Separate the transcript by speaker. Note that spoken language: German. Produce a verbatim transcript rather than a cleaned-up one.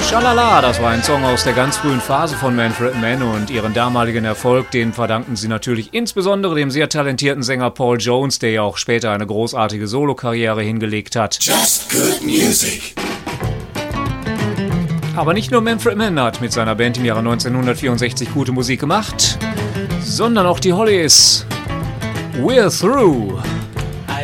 Speaker 1: Schalala, das war ein Song aus der ganz frühen Phase von Manfred Mann und ihren damaligen Erfolg, den verdanken sie natürlich insbesondere dem sehr talentierten Sänger Paul Jones, der ja auch später eine großartige Solokarriere hingelegt hat.
Speaker 2: Just good music.
Speaker 1: Aber nicht nur Manfred Mann hat mit seiner Band im Jahre neunzehnhundertvierundsechzig gute Musik gemacht, sondern auch die Hollies. We're Through.